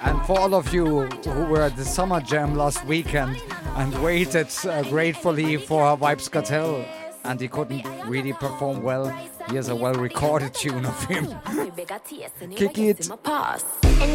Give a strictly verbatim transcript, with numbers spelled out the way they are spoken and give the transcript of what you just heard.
And for all of you who were at the Summer Jam last weekend and waited uh, gratefully for Vibes Cartel and he couldn't really perform well, here's a well-recorded tune of him. Kick it.